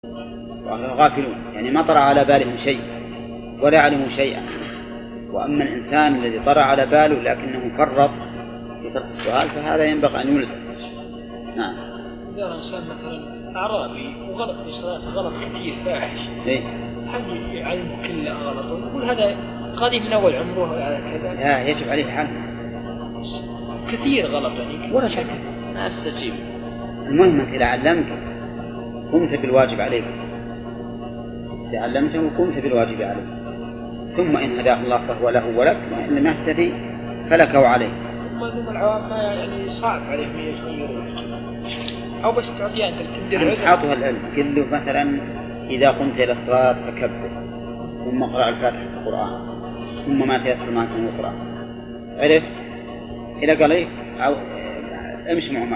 غافلون، يعني ما طرأ على بالهم شيء ولا علموا شيئا. وأما الإنسان الذي طرأ على باله لكنه فرط في ترك السؤال فهذا ينبغي أن يلزم. نعم. إذا الإنسان مثلا أعرابي وغلط في صلاته غلط كثير فاحش، هل يعلمه كله غلط ويقول هذا قادم من أول عمره على كذا؟ لا، يجب عليه الحل. كثير غلط يعني ولا شك ما استجيب. المهم أنت إذا علمته قمت بالواجب عليك، إذا علمته قمت بالواجب عليك، ثم إن هداه الله فهو له ولك، وإن لم يهتدي فلك وعليه. ثم أنهم العوام ما يعني صعب عليهم يغيرون، أو بس تعطيه أنت تدير حاطها العلم. قل له مثلا إذا قمت إلى الصلاة فكبر، ثم اقرأ الفاتحة في القرآن، ثم ما تيسر معك من القرآن. عرف؟ إذا قال إيه أو امشي معه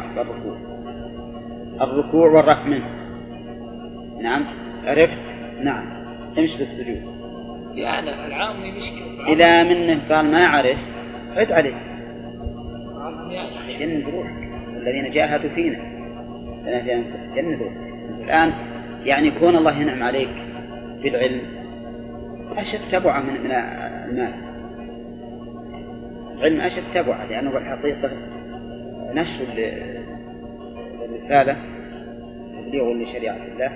الركوع والرفع منه. نعم. عرفت؟ نعم. امشي بالسجود. يعني العام مشكلة. إذا منه قال ما عرف عد عليه. جند روحك الذين جاهدوا فينا جند روحك. الآن يعني كون الله ينعم عليك بالعلم أشد تبعه من المال. العلم أشد تبعه لأنه بالحقيقة نشر الرسالة تبليغ لشريعة الله.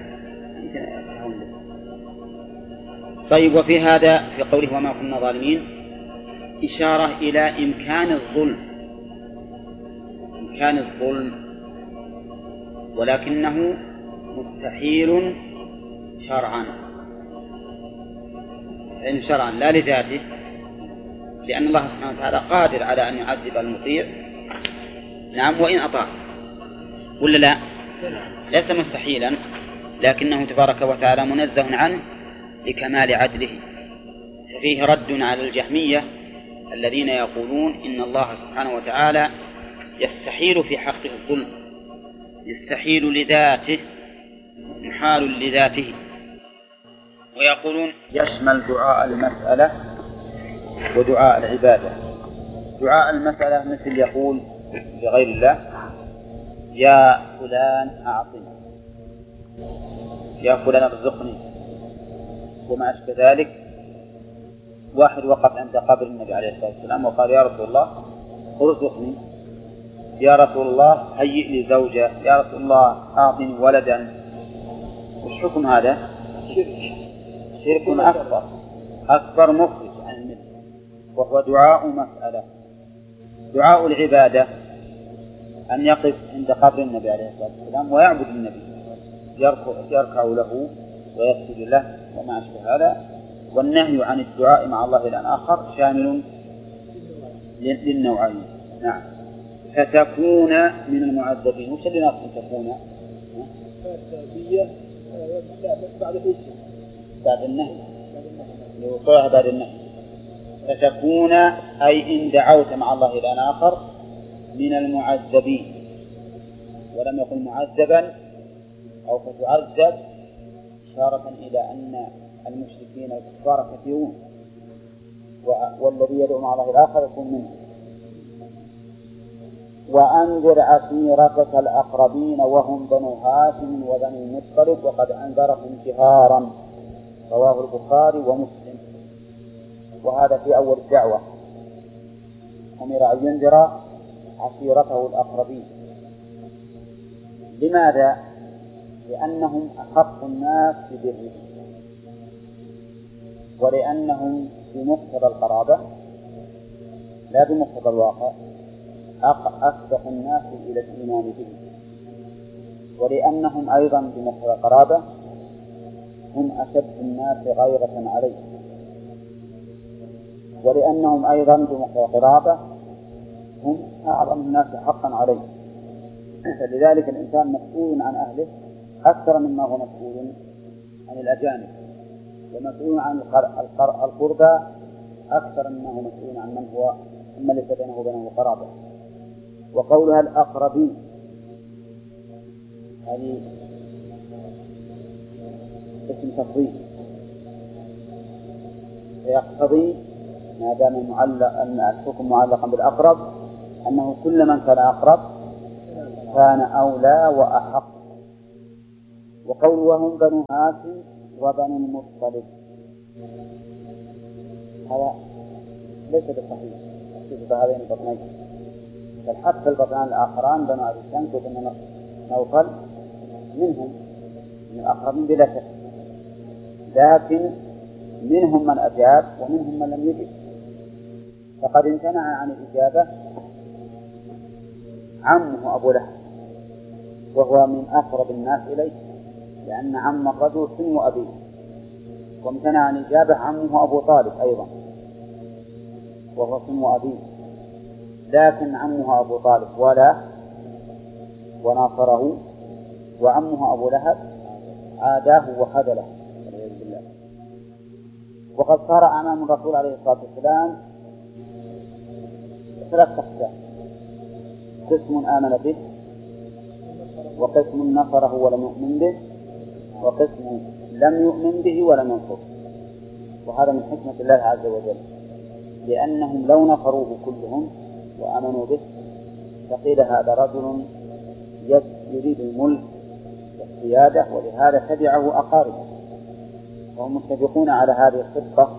طيب، وفي هذا في قوله وما كنا ظالمين إشارة إلى إمكان الظلم ولكنه مستحيل شرعا لا لذاته، لأن الله سبحانه وتعالى قادر على أن يعذب المطيع. نعم، وإن أطاع ولا لا؟ ليس مستحيلا، لكنه تبارك وتعالى منزه عنه لكمال عدله. ففيه رد على الجهمية الذين يقولون إن الله سبحانه وتعالى يستحيل في حقه الظلم، يستحيل لذاته، محال لذاته. ويقولون يشمل دعاء المسألة ودعاء العبادة. دعاء المسألة مثل يقول لغير الله يا فلان أعطني، يا فلان ارزقني، وما أشبه ذلك. واحد وقف عند قبر النبي عليه الصلاة والسلام وقال يا رسول الله ارزقني، يا رسول الله هيئ لي زوجة، يا رسول الله أعطني ولدا. وش حكم هذا؟ شرك أكبر مخرج عن الملة، وهو دعاء مسألة. دعاء العبادة أن يقف عند قبر النبي عليه الصلاة والسلام ويعبد النبي، يركع له ويسجد له وما أشبه هذا. والنهي عن الدعاء مع الله إلى آخر شامل للنوعين. نعم. فتكون من المعذبين. وش اللي ناقص تكون؟ بعد النهي لوقوعها بعد النهي. فتكون أي إن دعوت مع الله إلى آخر من المعذبين، ولم يقل معذبا أو فتعذب، إشارة إلى أن المشركين والكفار كثيرون، والذي يدعو مع الله الآخر يكون منهم. وأنذر عشيرتك الأقربين وهم بنو هاشم وبني المطلب وقد أنذرهم جهارا، رواه البخاري ومسلم. وهذا في أول الدعوة، أمر أن ينذر عشيرته الأقربين. لماذا؟ لأنهم أحق الناس ببرهم، ولأنهم بمقتضى القرابة لا بمقتضى الواقع أسبق الناس إلى الإيمان به، ولأنهم أيضا بمقتضى القرابة هم أشد الناس غيرة عليه، ولأنهم أيضا بمقتضى القرابة هم أعظم الناس حقا عليه. فلذلك الإنسان مسؤول عن أهله أكثر مما هو مسؤول عن الأجانب، ومسؤول عن القربى أكثر مما هو مسؤول عن من ليس بينه وبينه قرابة. وقولها الأقربين هذه اسم تفضيل، فيقتضي ما دام أن الحكم معلقا بالأقرب أنه كل من كان أقرب كان أولى وأحق. وقول وهم بنو هاشم وبنو المطلب هذا ليس بصحيح في هذين البطنين، بل حتى البطنان الآخران بنو أبي شمس وبنو نوفل منهم من الأقربين بلا شك، لكن منهم من أجاب ومنهم من لم يجب. فقد امتنع عن الإجابة عمه أبو لهب وهو من أقرب الناس إليه، لأن عم الرجل سن أبيه، وامتنع عن الإجابة عمه أبو طالب أيضا وهو سن أبيه، لكن عمه أبو طالب ولا وناصره، وعمه أبو لهب عاداه وخذله والعياذ بالله. وقد صار أمام الرسول عليه الصلاة والسلام ثلاث أقسام: قسم آمن به، وقسم نصره ولم يؤمن به، وقسم لم يؤمن به ولم ينصره. وهذا من حكمة الله عز وجل، لأنهم لو نصروه كلهم وآمنوا به فقيل هذا رجل يريد الملك والسيادة، ولهذا تبعه أقاربه وهم متفقون على هذه الخطة.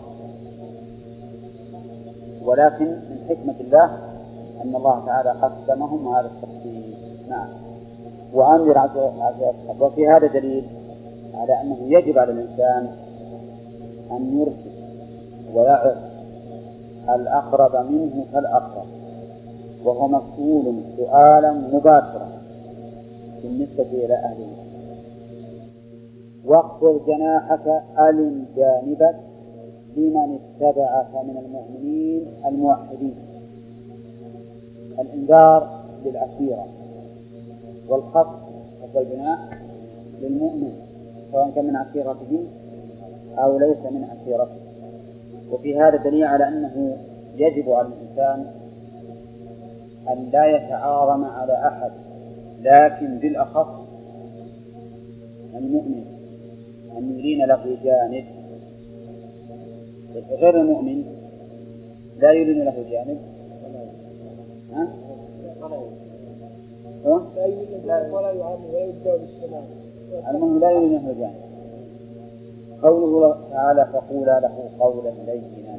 ولكن من حكمة الله أن الله تعالى قسمهم هذا التقسيم. نعم. وأنذر عشيرتك. وفي هذا دليل على أنه يجب على الإنسان أن يرشد ويعظ الأقرب منه فالأقرب، وهو مسؤول سؤالا مباشرا بالنسبة إلى أهله. واخفض جناحك ألن جانبك لمن اتبعك من المؤمنين الموحدين. الإنذار للعشيرة، والخفض والجناح للمؤمن سواء كان من عشيرته أو ليس من عشيرته. وفي هذا دليل على أنه يجب على الإنسان أن لا يتعاظم على أحد، لكن بالأخص المؤمن أن يلين له جانب. غير المؤمن لا يلين له جانب، ولا يعامل ولا يبدأ بالسلام. المؤمن لا يلين له جانب. قوله تعالى فقولا له قولا لينا.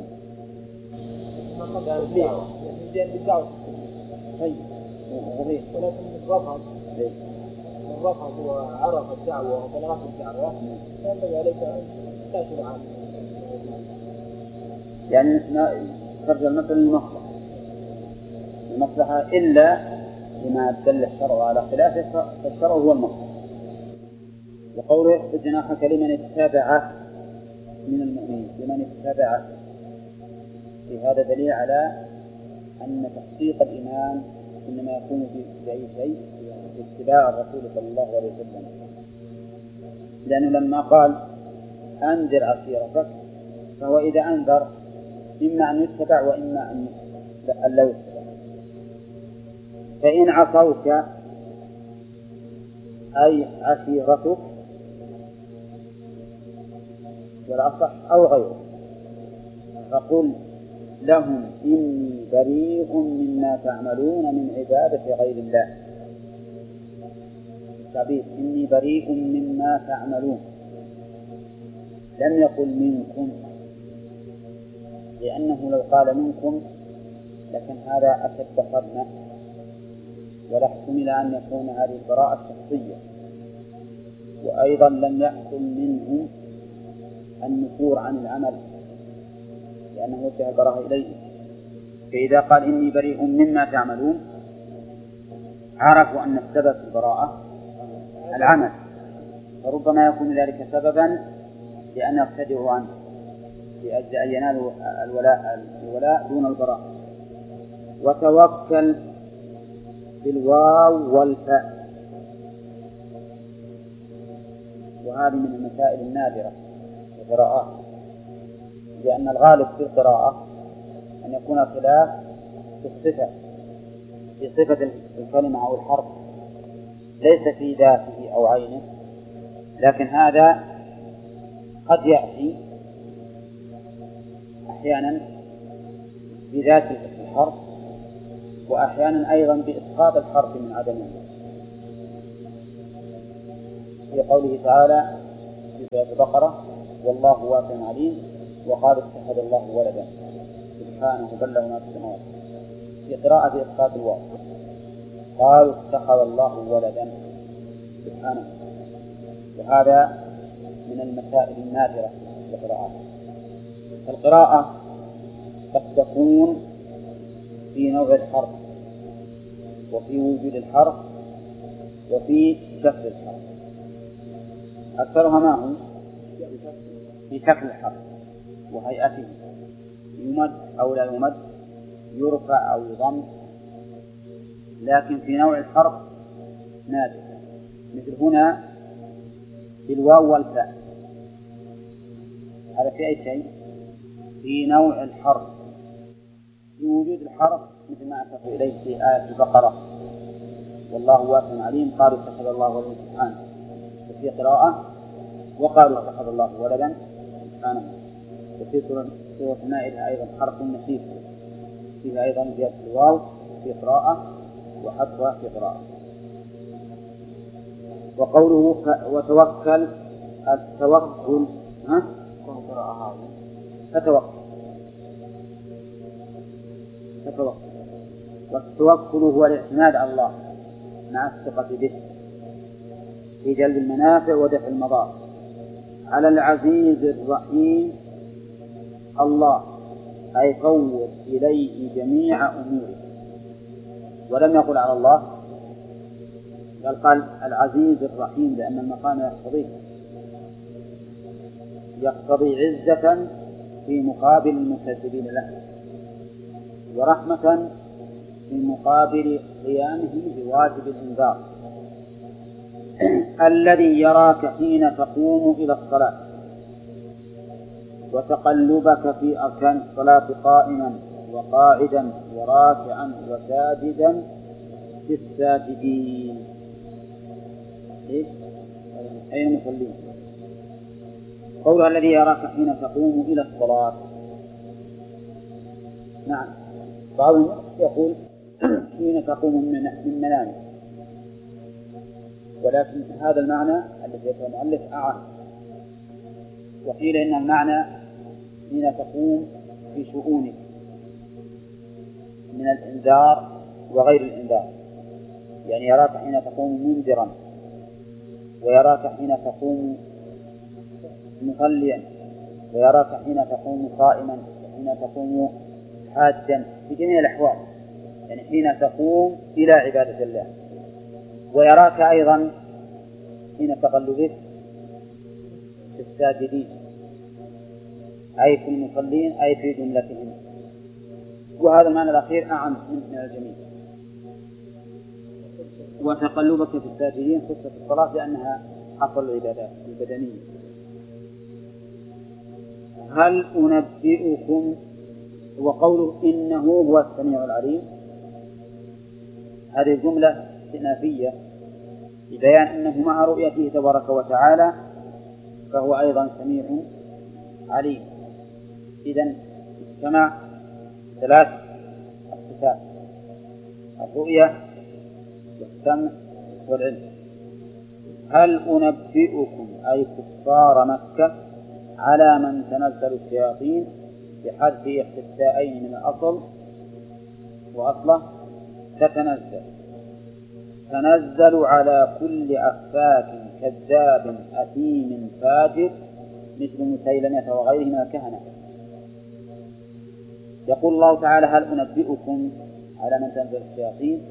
ولكن الرفض وعرف الدعوة وبلغت الدعوة ينبغي عليك أن تأخذ عنه. يعني ترجع مثل المصلحة إلا لما دل الشرع على خلافه، فالشرع هو المصلحة. وقوله اخفض جناحك لمن اتبعك من المؤمنين، لمن اتبعك، في هذا دليل على أن تحقيق الإيمان إنما يكون بأي شيء باتباع الرسول صلى الله عليه وسلم، لأنه لما قال أنذر عشيرتك فهو إذا أنذر إما أن يتبع وإما أن لا يتبع. فإن عصوك أي عشيرتك والأصح أو غيره فقل لهم إني بريء مما تعملون من عبادة غير الله. التعبير إني بريء مما تعملون، لم يقل منكم، لأنه لو قال منكم لكن هذا أشد خدمة، ولا احتمل أن يكون هذه البراءة شخصية. وأيضا لم يحصل منهم النفور عن العمل لأنه وجه البراءة إليه. فإذا قال إني بريء مما تعملون عرفوا أن السبب في البراءة العمل، فربما يكون ذلك سببا لأن يرتدعوا عنه لأجل أن ينالوا الولاء دون البراء. وتوكل بالواو والفاء، وهذه من المسائل النادرة في القراءات، لأن الغالب في القراءة أن يكون الخلاف في الصفة، في صفة الكلمة أو الحرف، ليس في ذاته أو عينه. لكن هذا قد يأتي أحيانا بذات الحرف، وأحيانا أيضا بإسقاط الحرف من عدمه. في قوله تعالى في سورة البقرة والله واسع عليم وقال اتخذ الله ولدا سبحانه بل له ما في السماوات. في قراءة بإسقاط الواو قالوا اتخذ الله ولدا سبحانه. وهذا من المسائل النادرة في القراءات. القراءة قد تكون في نوع الحرف وفي وجود الحرف وفي شكل الحرف. أكثرها ما هو في شكل الحرف وهيئته، يمد أو لا يمد، يرفع أو يضم. لكن في نوع الحرف نادر، مثل هنا في الواو والفاء. هذا في أي شيء؟ في نوع الحرف. في وجود الحرف مثل ما أشرت إليه في آية البقرة والله واسع عليم قالوا اتخذ الله ولدا سبحانه. وفي قراءة وقالوا اتخذ الله ولدا سبحانه. وفي سورة المائدة أيضا حرف نسيب فيها أيضا زيادة الواو في قراءة وحذفها في قراءة. وقوله وتوكل التوكل فتوكل والتوكل هو الاعتماد على الله مع الثقة به في جلب المنافع ودفع المضار على العزيز الرحيم الله، أي فوض إليه جميع أموره. ولم يقل على الله، بل قال العزيز الرحيم لأن المقام يقتضي عزة في مقابل المكذبين له، ورحمة في مقابل قيامه بواجب الإنذار. الذي يراك حين تقوم إلى الصلاة وتقلبك في أركان الصلاة قائما وقاعدا وراكعا وساجدا في الساجدين. أي المصلين. قولها الذي يراك حين تقوم إلى الصلاة. نعم، بعضهم يقول حين تقوم من منامك، ولكن هذا المعنى الذي يذكره المؤلف أعم. وقيل إن المعنى حين تقوم في شؤونك من الإنذار وغير الإنذار، يعني يراك حين تقوم منذرا، ويراك حين تقوم مصليا، ويراك حين تقوم صائما، وحين تقوم حاجا، في جميع الأحوال، يعني حين تقوم إلى عبادة الله. ويراك أيضا حين تقلبك في الساجدين، أي في المصلين، أي في جملتهم. وهذا المعنى الأخير أعم من الجميع. وتقلبك في الساجدين خصة الصلاة لأنها أفضل العبادات البدنية. هل أنبئكم، وقوله إنه هو السميع العليم، هذه الجملة استئنافية لبيان أنه مع رؤيته تبارك وتعالى فهو أيضا سميع عليم. إذن اجتمع ثلاث الصفات: الرؤية والسمع والعلم. هل أنبئكم أي كفار مكة على من تنزل الشياطين بحذف إحدى التاءين من الأصل، وأصله تنزل على كل أفاك كذاب أثيم فاجر مثل مسيلمة وغيره من الكهنة. يقول الله تعالى هل أنبئكم على من تنزل الشياطين،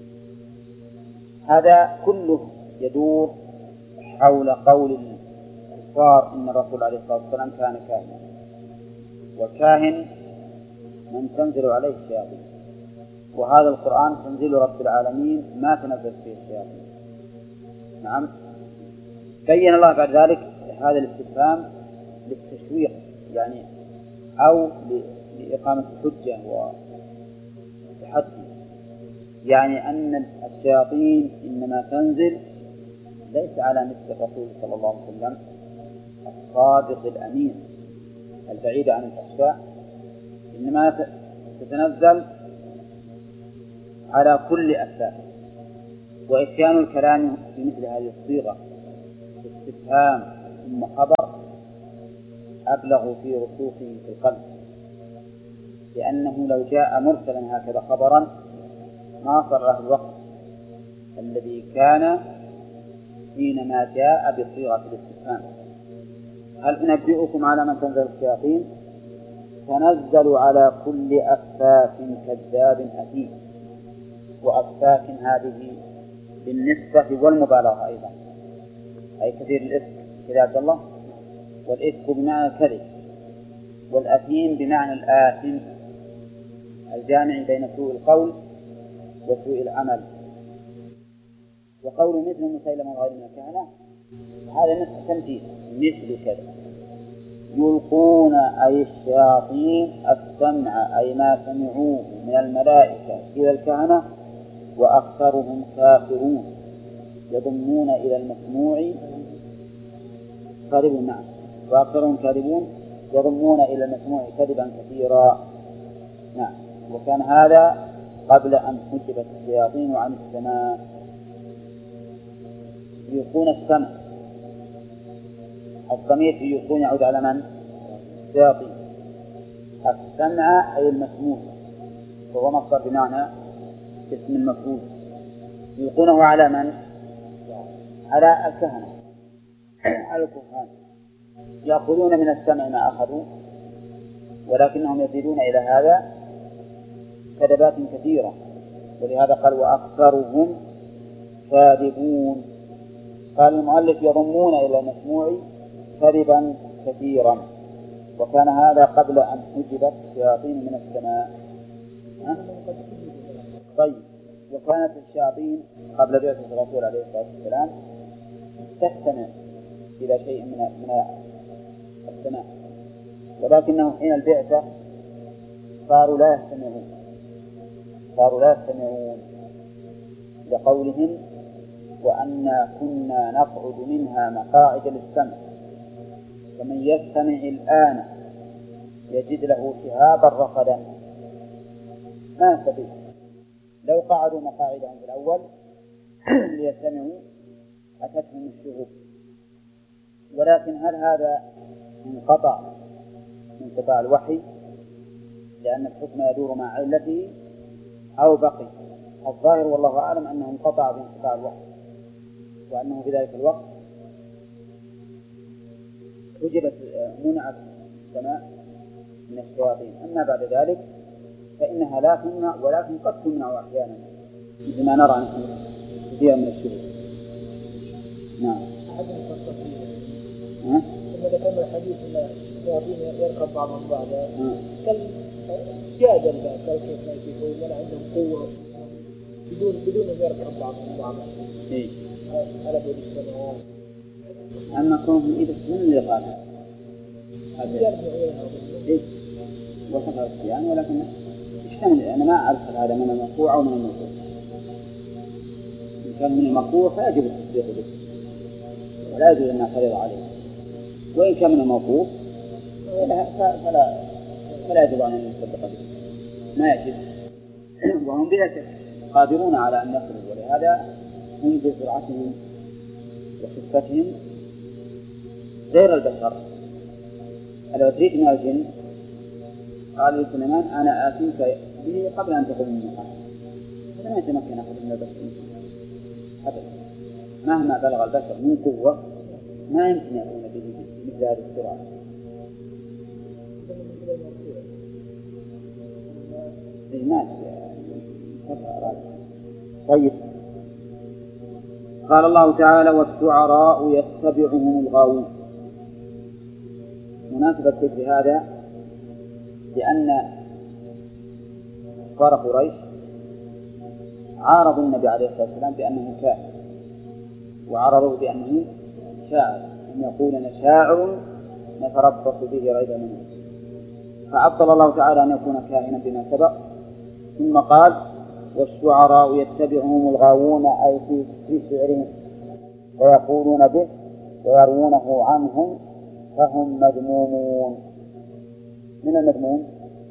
هذا كله يدور حول قول الكفار إن الرسول عليه الصلاة والسلام كان كاهنا، والكاهن من تنزل عليه الشياطين، وهذا القرآن تنزيل رب العالمين ما تنزل فيه الشياطين. نعم. بين الله بعد ذلك هذا الاستفهام للتشويق، يعني أو لإقامة الحجة والتحدي، يعني أن الشياطين إنما تنزل ليس على مثل الرسول صلى الله عليه وسلم الصادق الأمين البعيد عن الفحشاء، إنما تتنزل على كل أفاك. وإتيان الكلام في مثل هذه الصيغة استفهام ثم خبر أبلغ في رسوخه في القلب، لأنه لو جاء مرسلا هكذا خبرا ما صرح الوقت الذي كان حينما جاء بصيغة الاستفهام. هل أنبئكم على من تنزل الشياطين؟ تنزل على كل أفاك كذاب أثيم. وأفاك هذه بالنسبة والمبالغة أيضا، أي كثير الإفك كذا عبد الله، والإفك بمعنى الكذب، والأثيم بمعنى الآثم الجامع بين سوء القول وسوء العمل. وقول مثل مسيلمة وغير من الكهنة هذا نفس تمثيل مثل كذا. يلقون أي الشياطين السمع أي ما سمعوه من الملائكة إلى الكهنة وأكثرهم كافرون، يضمون إلى المسموع كاذبون، نعم، وأكثرهم كاذبون يضمون إلى المسموع كذبا كثيرا. نعم. وكان هذا قبل أن حجبت الشياطين عن السماء. يلقون السمع، الضمير في يلقون يعود على من؟ الشياطين. السمع أي المسموع، وهو مصدر بمعنى اسم المفعول. يلقونه على من؟ على الكهنة، على الكهان. يأخذون من السمع ما أخذوا، ولكنهم يزيدون إلى هذا كذبات كثيرة، ولهذا قال وأكثرهم كاذبون. قال المؤلف يضمون إلى المسموع كذبا كثيرا، وكان هذا قبل أن حجبت الشياطين من السماء. طيب، وكانت الشياطين قبل بعثة الرسول عليه الصلاة والسلام تستمع إلى شيء من السماء، ولكنه حين البعثة صاروا لا يستمعون لقولهم وأنا كنا نقعد منها مقاعد للسمع فمن يستمع الآن يجد له شهابا رصدا. ما يستطيع. لو قعدوا مقاعدهم في الأول ليستمعوا أتتهم الشهوب، ولكن هل هذا انقطاع الوحي لأن الحكم يدور مع علته أو بقي؟ الظاهر والله أعلم أنه انقطع بانقطاع الوحي، وأنه في ذلك الوقت منعت السماء من الشياطين. أما بعد ذلك فإنها لا تمنع، ولكن قد تمنع أحيانا مثل ما نرى نحن كثيرا من الشهور. نعم. ثم ذكرنا الحديث أن الشياطين يركب بعضهم بعضا كالجادل كيف يقول ولا عندهم قوة بدون أن يركب بعضهم بعضا. على بعد السماوات. أما كونهم إذا من اللي قال هذا وصف الصيام، ولكن يحتمل. أنا ما أعرف هذا من المرفوع أو من الموقوف. إن كان من المرفوع فيجب التصديق به ولا يجوز أن نعترض عليه، وإن كان من الموقوف فلا يجب أن نصدق به، ما يجب. وهم بلا شك قادرون على أن يخرجوا، ولهذا هم بسرعتهم وخفتهم غير البشر. لو تريد من الجن قال لسليمان أنا آتيك به قبل أن تقوم من مقام، فلم يتمكن أحد من البشر أبدا. مهما بلغ البشر من قوة ما يمكن يكون به مثل هذه السرعة. طيب. قال الله تعالى والشعراء يتبعهم الغاوون. مناسبة ذكر هذا لأن كفار قريش عارضوا النبي عليه الصلاة والسلام بأنه كاهن، وعرضوا بأنه شاعر، أن يقولون شاعر نتربص به ريب منه، فأبطل الله تعالى أن يكون كاهنا بما سبق، ثم قال والشعراء يتبعهم الغاوون أي في شعرهم ويقولون به ويروونه عنهم فهم مذمومون. من المذموم؟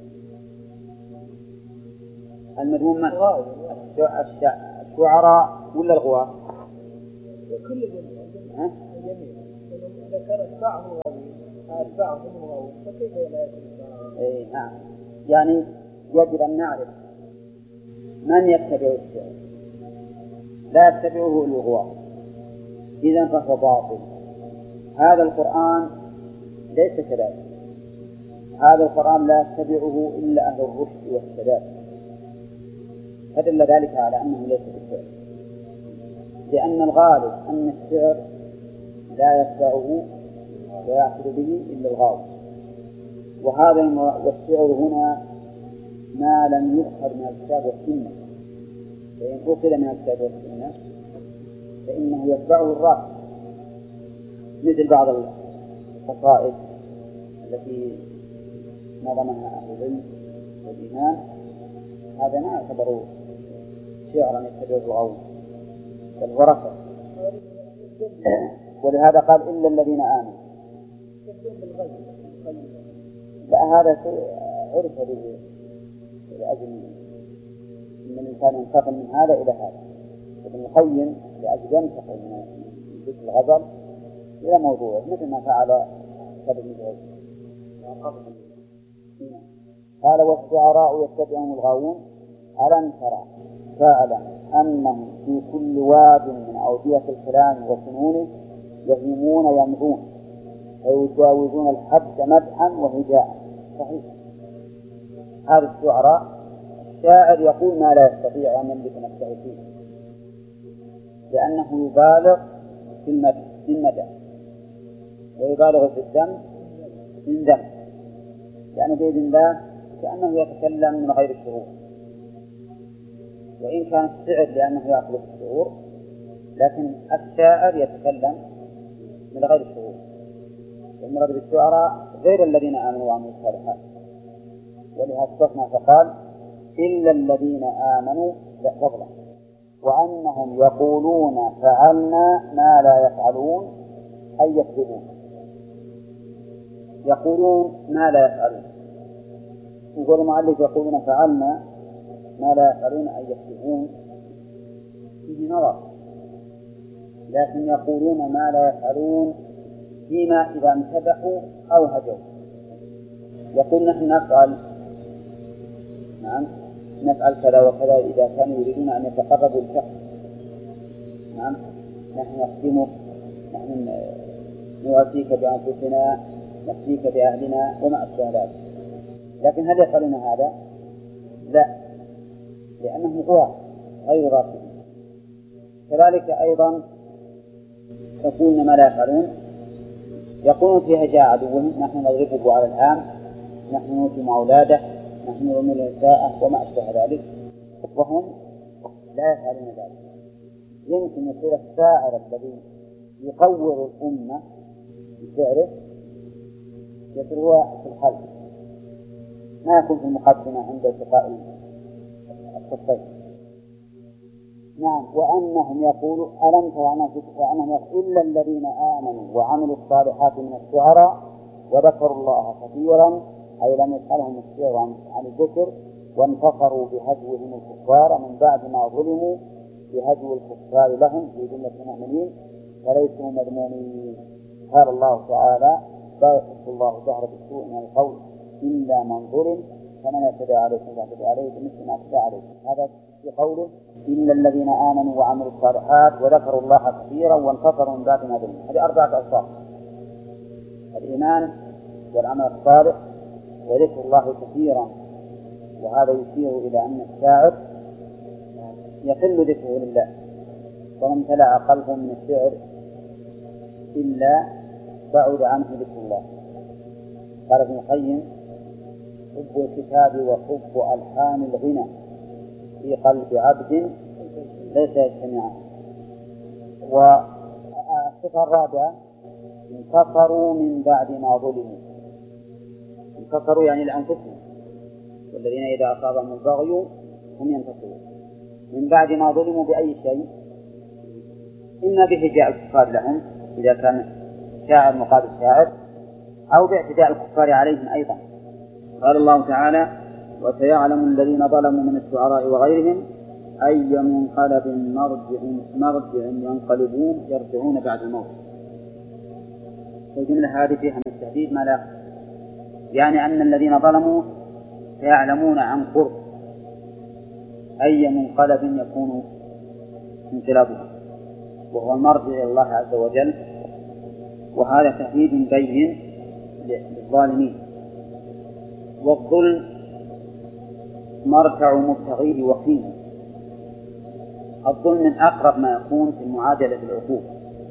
المذموم من؟ الشعراء ولا الغواة؟ جميل. إذا كان أتباعهم غاوين فكيف لا يكون؟ نعم. يعني يجب أن نعرف من يتبع الشعر، لا يتبعه الغواة، إذا فهو باطل. هذا القرآن ليس كذلك، هذا القرآن لا يتبعه إلا أهل الرشد والسداد، فدل ذلك على أنه ليس بالشعر، لأن الغالب أن الشعر لا يتبعه ويأخذ به إلا الغاوي، والشعر هنا ما لم يؤخذ من الكتاب والسنة، فإن أخذ من الكتاب والسنة فإنه يتبعه الراشد، مثل بعض القصائد التي نظمها أهل العلم والإيمان، هذا ما يعتبر شعرا يتبعه الغاوي بل هو رفع. ولهذا قال إلا الذين آمنوا. لا، هذا عرف به لأجل أن الإنسان ينتقل من هذا إلى هذا، ابن القيم لأجل ينتقل من ذكر الغزل إلى موضوعه، مثل ما فعل كتاب ابن جرير. قال والشعراء يتبعهم الغاوون ألم ترى فاعلم أنهم في كل واد من أودية الكلام وفنونه يهيمون يمضون ويجاوزون الحد مدحا وهجاء. صحيح، هذا الشعراء الشاعر يقول ما لا يستطيع أن يملك نفسه فيه، لأنه يبالغ في المدح ويبالغ في الذم من ذم، لأنه بإذن الله كأنه يتكلم من غير الشعور، وإن كان الشعر لأنه يأخذ الشعور، لكن الشاعر يتكلم من غير الشعور. والمراد بالشعراء غير الذين آمنوا وعملوا الصالحات، ولهذا استثنى فقال إلا الذين آمنوا فضلا، وأنهم يقولون فعلنا ما لا يفعلون أي يكذبون. يقولون ما لا يفعلون، يقول المؤلف يقولون فعلنا ما لا يفعلون أي يكذبون، فيه نظر، لكن يقولون ما لا يفعلون فيما إذا امتدحوا أو هجوا. يقول نحن نفعل، نعم نفعل كذا وكذا إذا كانوا يريدون أن يتقربوا للشخص، نعم نحن نخدمك، نحن نواسيك بأنفسنا، نفديك بأهلنا وما أشبه ذلك. لكن هل يفعلون هذا؟ لا، لأنهم غواة غير راشدين. كذلك أيضا يقولون ما لا يفعلون، يقولون في هجاء عدوهم نحن نضربه على الهام، نحن نوتم أولاده، نحن نرمي النساء وما أشبه ذلك، وهم لا يفعلون ذلك. يمكن يصير الشاعر الذي يقوّر الأمة بشعره يصير هو في الحلب، ما يكون في المقدمة عند التقاء الصفين. نعم، وأنهم يقولوا ألم تر وأنهم يقولوا إلا الذين آمنوا وعملوا الصالحات من الشعراء وذكروا الله كثيرا، أي لم يسألهم الشعر عن الذكر، وانتصروا بهجوهم الكفار من بعد ما ظلموا بهجو الكفار لهم في جملة المؤمنين فليسوا مذمومين. قال الله تعالى لا يحب الله جهر بالسوء من القول إلا من ظلم فمن اعتدى عليكم فاعتدوا عليه بمثل ما اعتدى عليكم. هذا في قوله إلا الذين آمنوا وعملوا الصالحات وذكروا الله كثيرا وانتصروا من بعد ما ظلموا. هذه 4 أوصاف: الإيمان والعمل الصالح وذكر الله كثيرا. وهذا يشير إلى أن الشاعر يقل ذكره لله، ومن امتلأ قلبه من الشعر إلا بعد عنه ذكر الله. قال ابن القيم حب الكتاب وحب ألحان الغنى في قلب عبد ليس يجتمعان. والصفة الرابعة انتصروا من بعد ما ظلموا. انتصروا يعني لأنفسهم، والذين إذا أصابهم البغي هم ينتصرون. من بعد ما ظلموا بأي شيء؟ إما بهجاء الكفار لهم إذا كان شاعر مقابل شاعر، أو باعتداء الكفار عليهم أيضا. قال الله تعالى وسيعلم الذين ظلموا من الشعراء وغيرهم أي منقلب مرجع ينقلبون يرجعون بعد الموت. والجملة هذه فيها من التهديد ما لا، يعني أن الذين ظلموا سيعلمون عن قرب أي منقلب يكون انقلابهم، وهو المرجع إلى الله عز وجل، وهذا تهديد بين للظالمين. والظلم مرجع مبتغيه وخيم. الظلم من أقرب ما يكون في المعادلة بالعقوبة،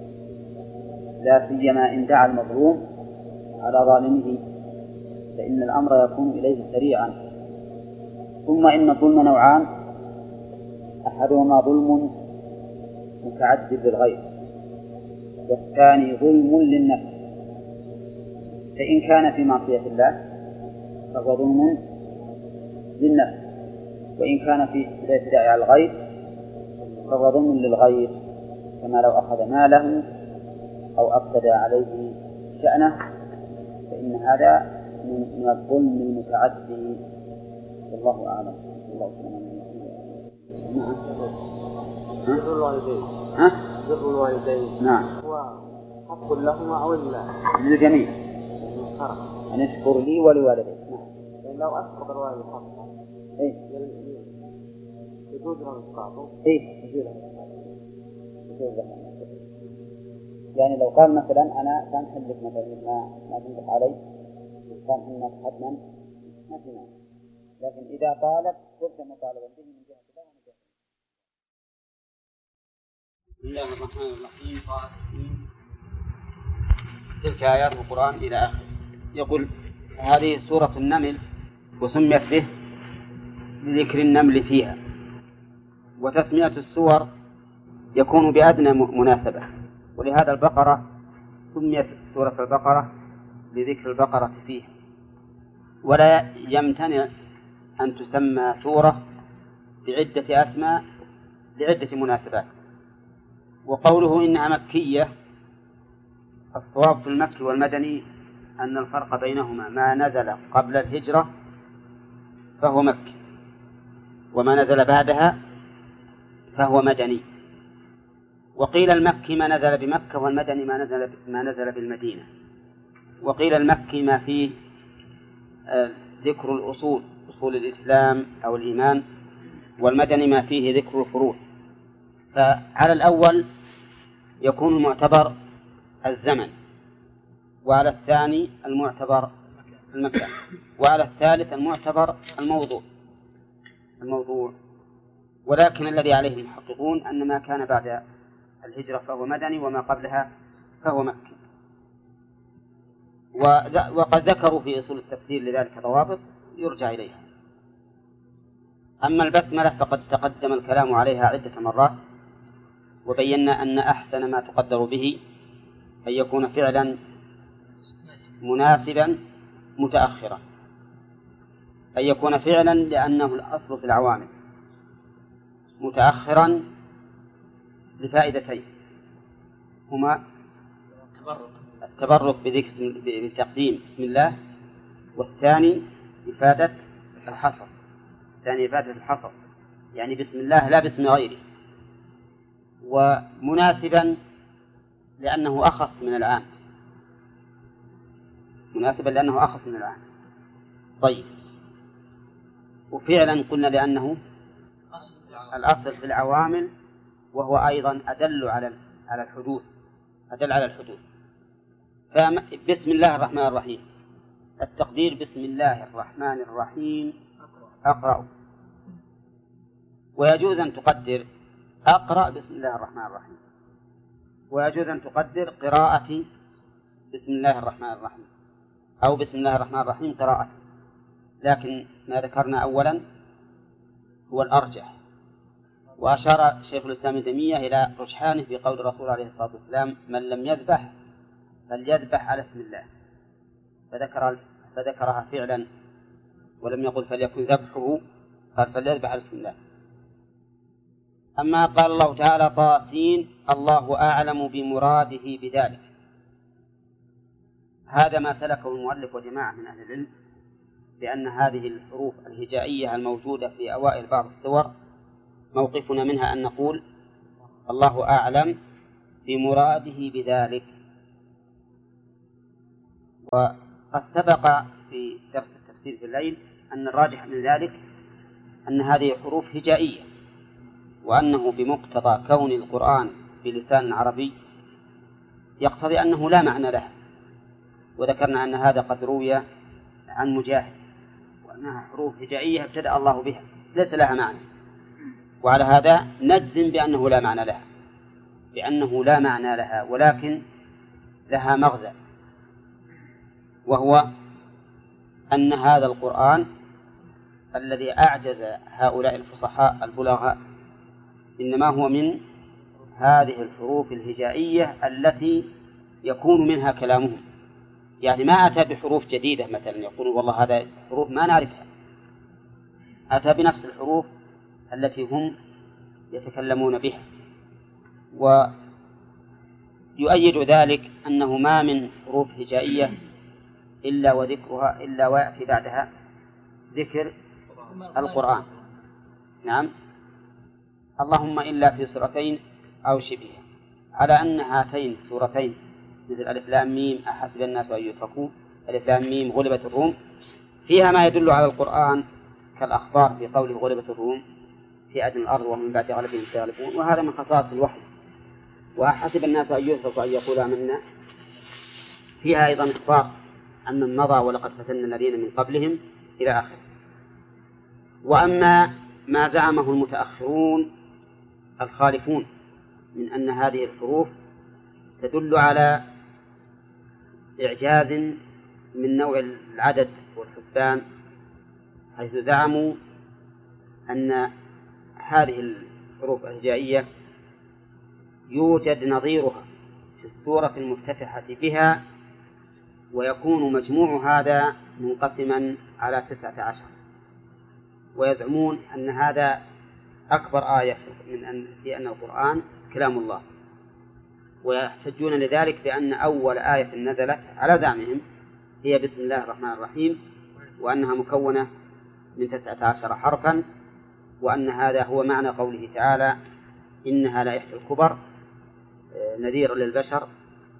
لا سيما إن دعا المظلوم على ظالمه فإن الأمر يكون إليه سريعا. ثم إن الظلم نوعان: أحدهما ظلم متعدد للغير، والثاني ظلم للنفس. فإن كان في معصية الله فهو ظلم للنفس، وإن كان في الاعتداء على الغير فهو ظلم للغير، كما لو أخذ ماله أو أفسد عليه شأنه، فإن هذا من الظلم المتعدي. والله أعلم. بر الوالدين. بر الوالدين. نعم. هو حق لهما أو لا؟ للجميع. أن يشكر لي ولوالدي. نعم. لو أسقط الوالد حقه. إيه. يجوز له إسقاطه. إيه. يجوز له. يعني لو قال مثلا أنا سأنحل لك مثلا ما تنطق علي، قال إنك حتما ما في مانع، لكن إذا طالب كنت مطالبا به من جهة الله ومن جهة الله. بسم الله الرحمن الرحيم. تلك آيات القرآن إلى آخره. يقول هذه سورة النمل، وسميت به لذكر النمل فيها، وتسمية السور يكون بأدنى مناسبة، ولهذا البقرة سميت سورة البقرة لذكر البقرة فيها، ولا يمتنع أن تسمى سورة بعدة أسماء لعدة مناسبات. وقوله إنها مكية، الصواب في المكي والمدني أن الفرق بينهما ما نزل قبل الهجرة فهو مكي، وما نزل بعدها فهو مدني. وقيل المكي ما نزل بمكة، والمدني ما نزل بالمدينة. وقيل المكي ما فيه ذكر الأصول، أصول الإسلام أو الإيمان، والمدني ما فيه ذكر الفروع. فعلى الأول يكون المعتبر الزمن، وعلى الثاني المعتبر المكان، وعلى الثالث المعتبر الموضوع. ولكن الذي عليه المحققون أن ما كان بعد الهجرة فهو مدني، وما قبلها فهو مكي. وقد ذكروا في أصول التفسير لذلك ضوابط يرجع إليها. أما البسملة فقد تقدم الكلام عليها عدة مرات، وبينا أن أحسن ما تقدر به أن يكون فعلا مناسبا متأخرا، أن يكون فعلا لأنه الأصل في العوامل، متأخرا لفائدتين هما التبرك بتقديم بسم الله، والثاني إفادة الحصر. يعني بسم الله لا باسم غيره. ومناسبا لأنه أخص من العام، طيب. وفعلا قلنا لأنه الأصل في العوامل، وهو أيضا أدل على الحدوث. فبسم الله الرحمن الرحيم، التقدير بسم الله الرحمن الرحيم أقرأ. ويجوز أن تقدر أقرأ بسم الله الرحمن الرحيم، ويجوز أن تقدر قراءة بسم الله الرحمن الرحيم، أو بسم الله الرحمن الرحيم قراءة. لكن ما ذكرنا أولا هو الأرجح. وأشار شيخ الإسلام ابن تيمية إلى رجحانه في قول الرسول عليه الصلاة والسلام: من لم يذبح فليذبح على اسم الله، فذكرها فعلا، ولم يقل فليكن ذبحه، قال فليذبح على اسم الله. أما قال الله تعالى طاسين الله أعلم بمراده بذلك، هذا ما سلكه المؤلف وجماعة من أهل العلم، لأن هذه الحروف الهجائية الموجودة في أوائل بعض السور موقفنا منها أن نقول الله أعلم بمراده بذلك، وقد سبق في درس التفسير في الليل أن الراجح من ذلك أن هذه حروف هجائية، وأنه بمقتضى كون القرآن بلسان عربي يقتضي أنه لا معنى له، وذكرنا أن هذا قد روي عن مجاهد وأنها حروف هجائية ابتدأ الله بها ليس لها معنى، وعلى هذا نجزم بأنه لا معنى لها، بأنه لا معنى لها ولكن لها مغزى، وهو أن هذا القرآن الذي أعجز هؤلاء الفصحاء البلغاء إنما هو من هذه الحروف الهجائية التي يكون منها كلامهم، يعني ما أتى بحروف جديدة مثلا يقول والله هذا حروف ما نعرفها، أتى بنفس الحروف التي هم يتكلمون بها. ويؤيد ذلك أنه ما من حروف هجائية إلا وذكرها إلا ويأتي بعدها ذكر القرآن. نعم، اللهم إلا في سورتين أو شبهها، على أن هاتين السورتين مثل ألف لام ميم أحسب الناس أن يتركوا، ألف لام ميم غلبت الروم، فيها ما يدل على القرآن كالأخبار في قوله غلبت الروم في أدنى الأرض ومن بعد غلبهم سيغلبون، وهذا من خصائص الوحي. وأحسب الناس أن يتركوا أن يقولوا آمنا، فيها أيضا إخبار عن من مضى ولقد فتنا الذين من قبلهم إلى آخره. وأما ما زعمه المتأخرون الخالفون من أن هذه الحروف تدل على إعجاز من نوع العدد والحسبان، حيث زعموا أن هذه الحروف الهجائية يوجد نظيرها في السورة المفتتحة بها، ويكون مجموع هذا منقسما على 19، ويزعمون أن هذا أكبر آية في أن القرآن كلام الله، ويحتجون لذلك بأن أول آية نزلت على زعمهم هي بسم الله الرحمن الرحيم، وأنها مكونة من 19 حرفا، وأن هذا هو معنى قوله تعالى إنها لإحدى الكبر نذير للبشر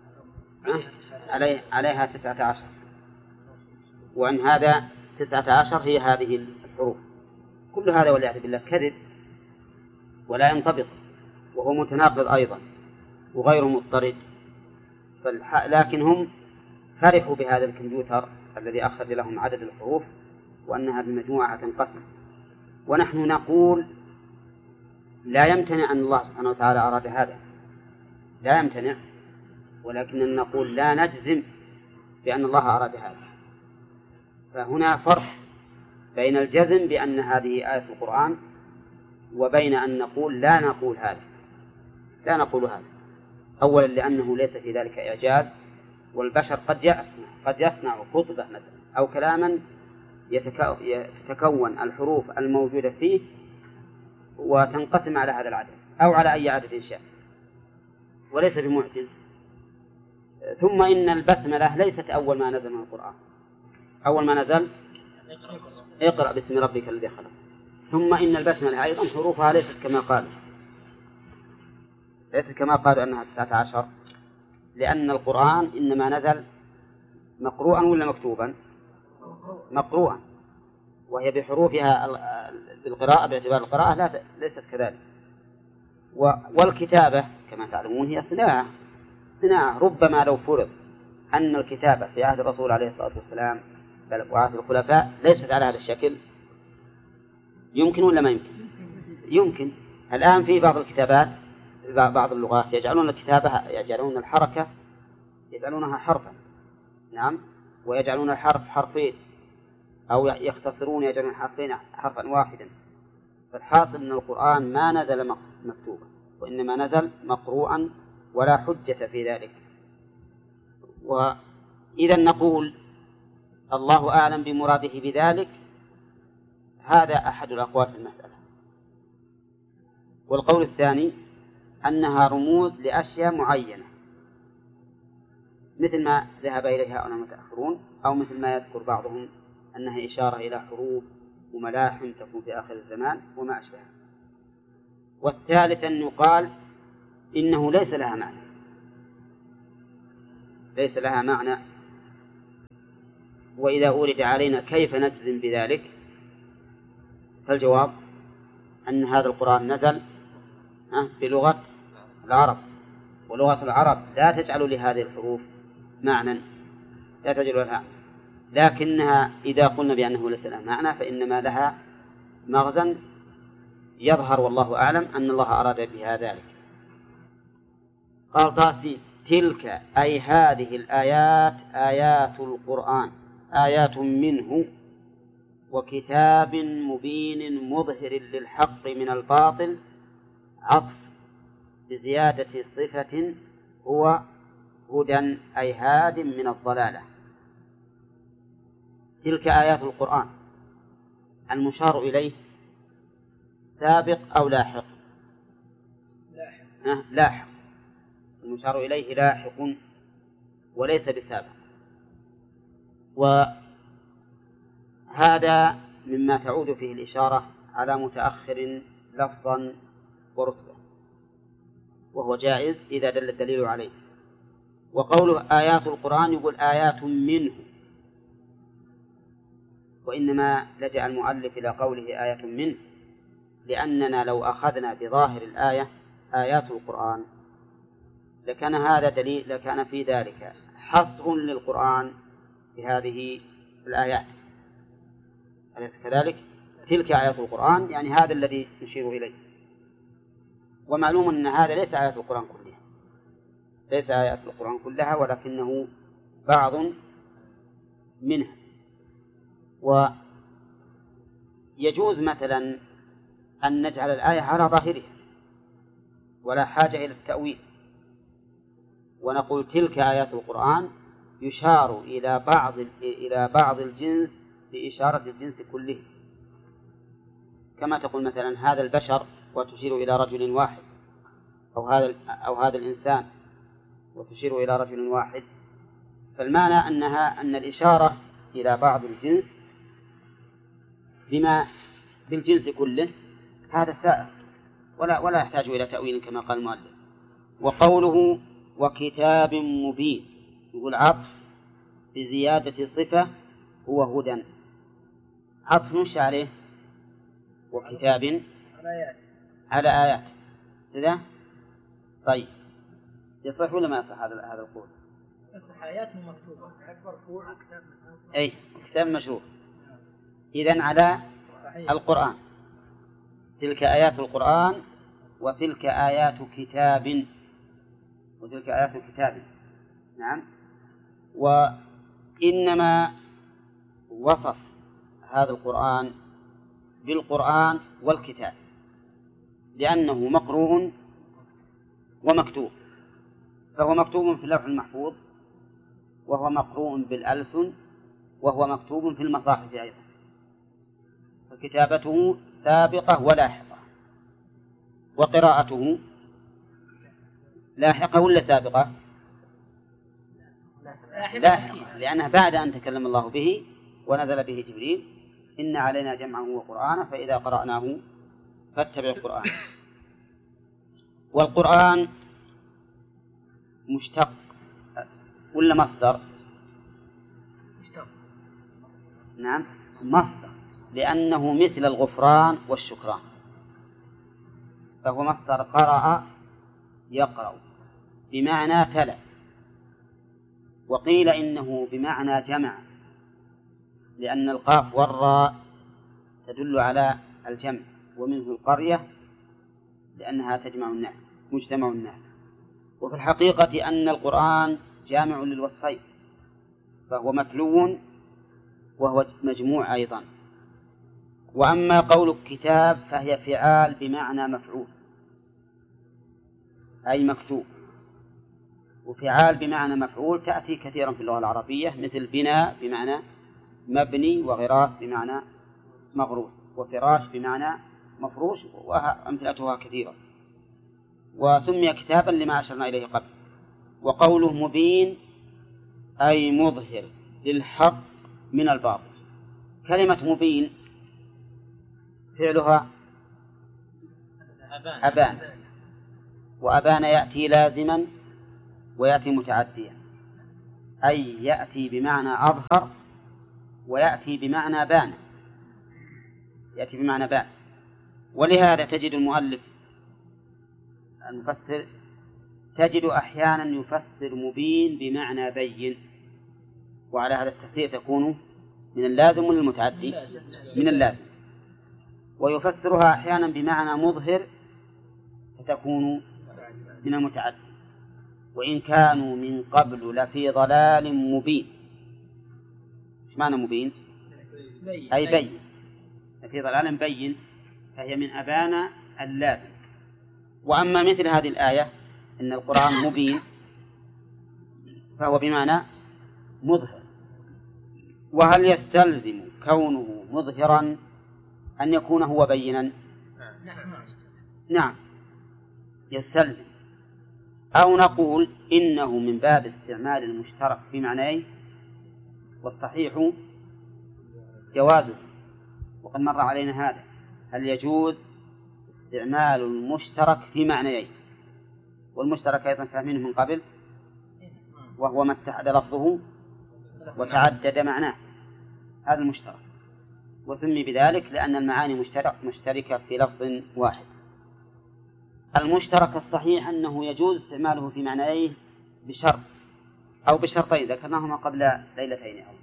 عليها 19، وأن هذا 19 هي هذه الحروف. كل هذا والعياذ بالله كذب ولا ينطبق، وهو متناقض أيضا وغير مضطرد، لكن هم فرحوا بهذا الكمبيوتر الذي أخرج لهم عدد الحروف وأنها بمجموعة تنقسم. ونحن نقول لا يمتنع أن الله سبحانه وتعالى أراد هذا، لا يمتنع، ولكن نقول لا نجزم بأن الله أراد هذا. فهنا فرق بين الجزم بأن هذه آية القرآن وبين أن نقول لا نقول هذا، لا نقول هذا. أولا لأنه ليس في ذلك إعجاز، والبشر قد يصنع خطبة مثلا أو كلاما يتكون الحروف الموجودة فيه وتنقسم على هذا العدد أو على أي عدد شاء، وليس بمعجز. ثم إن البسملة ليست أول ما نزل من القرآن، أول ما نزل اقرأ باسم ربك الذي خلق. ثم إن البسملة أيضا حروفها ليست كما قالوا أنها 19، لأن القرآن إنما نزل مقروءا ولا مكتوبا؟ مقروءا، وهي بحروفها بالقراءة باعتبار القراءة ليست كذلك. والكتابة كما تعلمون هي صناعة. ربما لو فرض أن الكتابة في عهد الرسول عليه الصلاة والسلام وعهد الخلفاء ليست على هذا الشكل، يمكن ولا ما يمكن؟ يمكن. الآن في بعض الكتابات بعض اللغات يجعلون الكتابة يجعلون الحركة يجعلونها حرفا، نعم، ويجعلون الحرف حرفين، أو يختصرون يجعلون حرفين حرفا واحدا. فالحاصل أن القرآن ما نزل مكتوبا، وإنما نزل مقروءا، ولا حجة في ذلك. وإذا نقول الله أعلم بمراده بذلك، هذا أحد الأقوال في المسألة. والقول الثاني أنها رموز لأشياء معينة، مثل ما ذهب إليها المتأخرون، أو مثل ما يذكر بعضهم أنها إشارة إلى حروف وملاحم تكون في آخر الزمان وما أشبه. والثالث أن يقال إنه ليس لها معنى وإذا أورد علينا كيف نجزم بذلك؟ فالجواب أن هذا القرآن نزل بلغة العرب، ولغة العرب لا تجعل لهذه الحروف معنى، لا تجعل لها، لكنها إذا قلنا بأنه ليس لها معنى فإنما لها مغزى يظهر والله أعلم أن الله أراد بها ذلك. قال طاسي: تلك أي هذه الآيات آيات القرآن آيات منه وكتاب مبين مظهر للحق من الباطل، عطف بزيادة صفة هو هدى أي هاد من الضلالة. تلك آيات القرآن، المشار إليه سابق أو لاحق؟ لاحق. المشار إليه لاحق وليس بسابق، وهذا مما تعود فيه الإشارة على متأخر لفظا ورتبة، وهو جائز إذا دل الدليل عليه. وقوله آيات القرآن يقول آيات منه، وإنما لجأ المؤلف إلى قوله آيات منه لأننا لو أخذنا بظاهر الآية آيات القرآن لكان هذا دليل، لكان في ذلك حصر للقرآن بهذه الآيات، أليس كذلك؟ تلك آيات القرآن يعني هذا الذي نشير إليه. ومعلوم أن هذا ليس آيات القرآن كلها، ليس آيات القرآن كلها، ولكنه بعض منها. ويجوز مثلا أن نجعل الآية على ظاهرها ولا حاجة إلى التأويل، ونقول تلك آيات القرآن يشار إلى بعض الجنس بإشارة الجنس كله، كما تقول مثلا هذا البشر وتشير إلى رجل واحد، أو هذا الإنسان وتشير إلى رجل واحد. فالمعنى أن الإشارة إلى بعض الجنس بما بالجنس كله هذا سائر ولا يحتاج إلى تأويل كما قال المؤلف. وقوله وكتاب مبين يقول عطف بزيادة صفة هو هدى، عطف نش عليه وكتاب على آيات كذا. طيب يصح ولا ما يصح هذا القول؟ يصح، آيات مكتوبة مرفوع كتاب مشهور. أي كتاب مشهور. إذن على القرآن تلك آيات القرآن وتلك آيات كتاب، وتلك آيات كتاب. نعم. وإنما وصف هذا القرآن بالقرآن والكتاب لأنه مقروء ومكتوب، فهو مكتوب في اللوح المحفوظ، وهو مقروء بالألسن، وهو مكتوب في المصاحف أيضا، فكتابته سابقة ولاحقة، وقراءته لاحقة ولا سابقة؟ لاحقة، لأنها بعد أن تكلم الله به ونزل به جبريل: إن علينا جمعه وقرآنه فإذا قرأناه فاتبع القرآن. والقرآن مشتق ولا مصدر؟ مشتق. نعم مصدر، لأنه مثل الغفران والشكران، فهو مصدر قرأ يقرأ بمعنى تلا. وقيل إنه بمعنى جمع، لأن القاف والراء تدل على الجمع، ومنه القرية لأنها تجمع الناس، مجتمع الناس. وفي الحقيقة أن القرآن جامع للوصفين، فهو متلو وهو مجموع أيضا. وأما قول الكتاب فهي فعال بمعنى مفعول أي مكتوب، وفعال بمعنى مفعول تأتي كثيرا في اللغة العربية، مثل بناء بمعنى مبني، وغراس بمعنى مغروس، وفراش بمعنى مفروش، وأمثلتها كثيرة. وسمي كتابا لما أشرنا إليه قبل. وقوله مبين أي مظهر للحق من الباطل. كلمة مبين فعلها أبان، وأبان يأتي لازما ويأتي متعديا، أي يأتي بمعنى أظهر ويأتي بمعنى بان، يأتي بمعنى بان. ولهذا تجد المؤلف المفسر تجد أحيانا يفسر مبين بمعنى بين، وعلى هذا التفسير تكون من اللازم ولا المتعدي؟ من اللازم. ويفسرها أحيانا بمعنى مظهر فتكون من المتعدي. وإن كانوا من قبل لفي ضلال مبين. إيش معنى مبين؟ أي بين، لفي ضلال بين، فهي من أبان اللازم. وأما مثل هذه الآية إن القرآن مبين فهو بمعنى مظهر. وهل يستلزم كونه مظهرا أن يكون هو بينا؟ نعم يستلزم. أو نقول إنه من باب استعمال المشترك في معنيه، والصحيح جوازه، وقد مر علينا هذا. هل يجوز استعمال المشترك في معنيه؟ والمشترك أيضا فهمينه من قبل، وهو ما اتحد لفظه وتعدد معناه، هذا المشترك، وسمي بذلك لأن المعاني مشتركة في لفظ واحد. المشترك الصحيح أنه يجوز استعماله في معنيه بشرط أو بشرطين ذكرناهما قبل ليلتين أو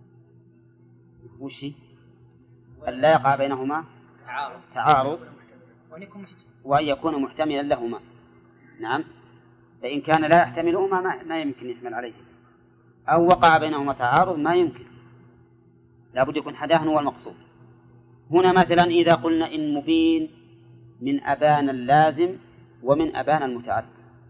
وشي أن لا يقع بينهما تعارض وأن يكون محتملا لهما. نعم، فإن كان لا يحتملهما ما يمكن يحمل عليه، أو وقع بينهما تعارض ما يمكن، لا بد يكون حداه هو المقصود. هنا مثلا إذا قلنا إن مبين من أبان اللازم ومن أبان المتعدي،